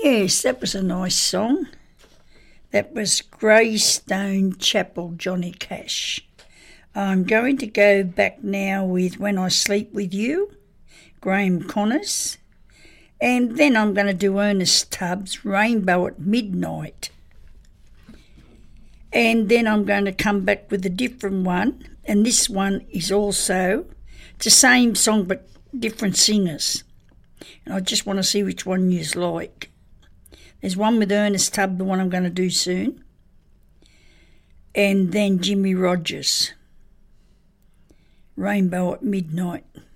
Yes, that was a nice song. That was Greystone Chapel, Johnny Cash. I'm going to go back now with When I Sleep With You, Graham Connors. And then I'm going to do Ernest Tubbs, Rainbow at Midnight. And then I'm going to come back with a different one. And this one is also, it's the same song but different singers. And I just want to see which one you like. There's one with Ernest Tubb, the one I'm going to do soon. And then Jimmy Rogers, Rainbow at Midnight.